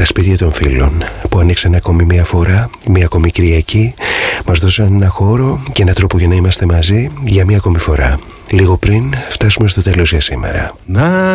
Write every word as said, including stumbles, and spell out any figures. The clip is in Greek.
σπίτια των φίλων που ανοίξαν ακόμη μία φορά, μία ακόμη Κυριακή, μας δώσαν ένα χώρο και έναν τρόπο για να είμαστε μαζί για μία ακόμη φορά. Λίγο πριν φτάσουμε στο τέλος για σήμερα. Να